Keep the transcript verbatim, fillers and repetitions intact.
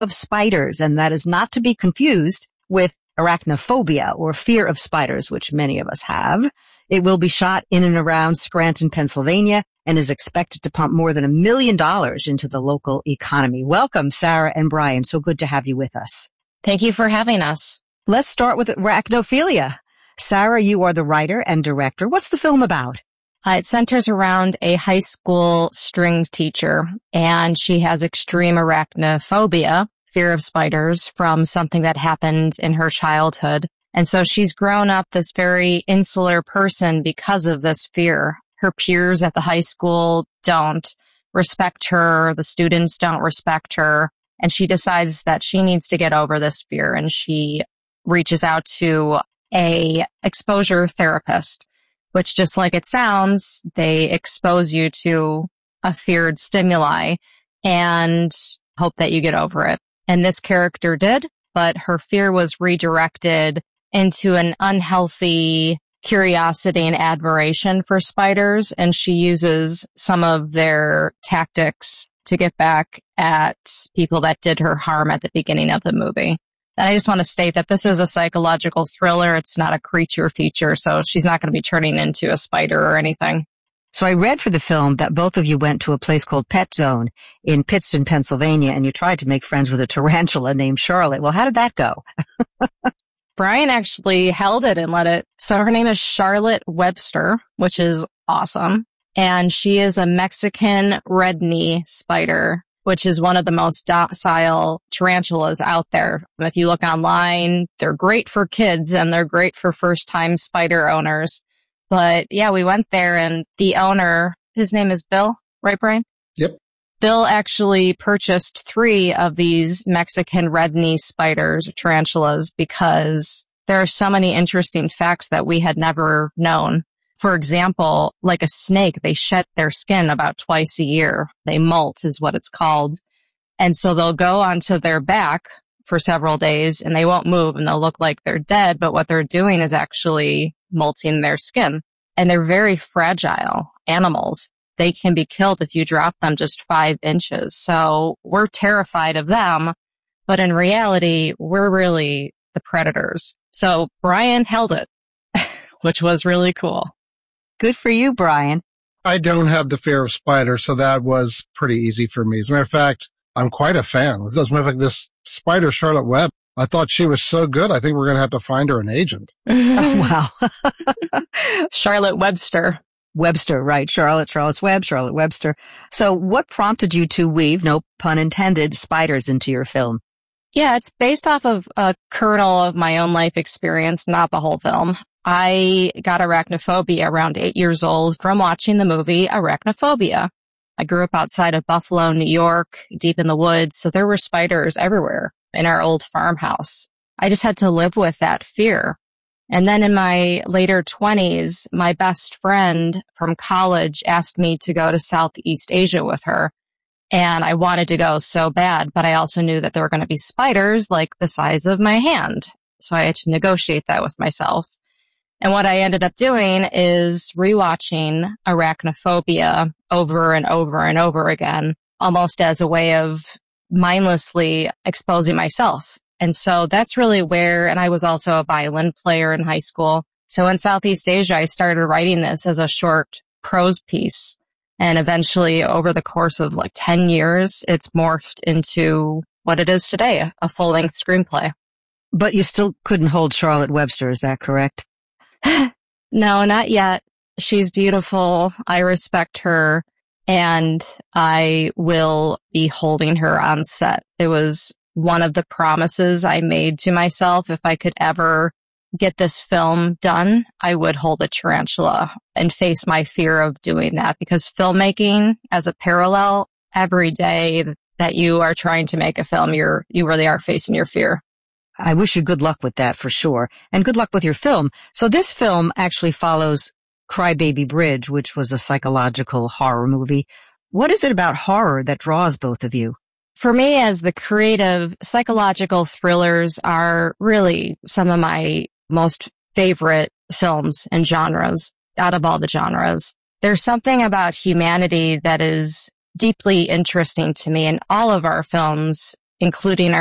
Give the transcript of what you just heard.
of spiders, and that is not to be confused with arachnophobia or fear of spiders, which many of us have. It will be shot in and around Scranton, Pennsylvania, and is expected to pump more than a million dollars into the local economy. Welcome, Sarah and Brian. So good to have you with us. Thank you for having us. Let's start with arachnophilia. Sarah, you are the writer and director. What's the film about? Uh, it centers around a high school strings teacher, and she has extreme arachnophobia, fear of spiders, from something that happened in her childhood. And so she's grown up this very insular person because of this fear. Her peers at the high school don't respect her. The students don't respect her. And she decides that she needs to get over this fear. And she reaches out to a exposure therapist, which, just like it sounds, they expose you to a feared stimuli and hope that you get over it. And this character did, but her fear was redirected into an unhealthy curiosity and admiration for spiders. And she uses some of their tactics to get back at people that did her harm at the beginning of the movie. And I just want to state that this is a psychological thriller. It's not a creature feature, so she's not going to be turning into a spider or anything. So I read for the film that both of you went to a place called Pet Zone in Pittston, Pennsylvania, and you tried to make friends with a tarantula named Charlotte. Well, how did that go? Brian actually held it and let it. So her name is Charlotte Webster, which is awesome. And she is a Mexican red knee spider, which is one of the most docile tarantulas out there. If you look online, they're great for kids and they're great for first-time spider owners. But yeah, we went there and the owner, his name is Bill, right, Brian? Yep. Bill actually purchased three of these Mexican red knee spiders, or tarantulas, because there are so many interesting facts that we had never known. For example, like a snake, they shed their skin about twice a year. They molt is what it's called. And so they'll go onto their back for several days and they won't move and they'll look like they're dead. But what they're doing is actually molting their skin. And they're very fragile animals. They can be killed if you drop them just five inches. So we're terrified of them. But in reality, we're really the predators. So Brian held it, which was really cool. Good for you, Brian. I don't have the fear of spiders, so that was pretty easy for me. As a matter of fact, I'm quite a fan. As a matter of fact, this spider, Charlotte Webb, I thought she was so good, I think we're going to have to find her an agent. Oh, wow. Charlotte Webster. Webster, right. Charlotte, Charlotte's Web, Charlotte Webster. So what prompted you to weave, no pun intended, spiders into your film? Yeah, it's based off of a kernel of my own life experience, not the whole film. I got arachnophobia around eight years old from watching the movie Arachnophobia. I grew up outside of Buffalo, New York, deep in the woods, so there were spiders everywhere in our old farmhouse. I just had to live with that fear. And then in my later twenties, my best friend from college asked me to go to Southeast Asia with her. And I wanted to go so bad, but I also knew that there were going to be spiders like the size of my hand. So I had to negotiate that with myself. And what I ended up doing is rewatching Arachnophobia over and over and over again, almost as a way of mindlessly exposing myself. And so that's really where, and I was also a violin player in high school. So in Southeast Asia, I started writing this as a short prose piece. And eventually, over the course of like ten years, it's morphed into what it is today, a full-length screenplay. But you still couldn't hold Charlotte Webster, is that correct? No, not yet. She's beautiful. I respect her. And I will be holding her on set. It was one of the promises I made to myself. If I could ever get this film done, I would hold a tarantula and face my fear of doing that, because filmmaking as a parallel, every day that you are trying to make a film, you're, you really are facing your fear. I wish you good luck with that for sure. And good luck with your film. So this film actually follows Crybaby Bridge, which was a psychological horror movie. What is it about horror that draws both of you? For me, as the creative, psychological thrillers are really some of my most favorite films and genres out of all the genres. There's something about humanity that is deeply interesting to me, and all of our films including our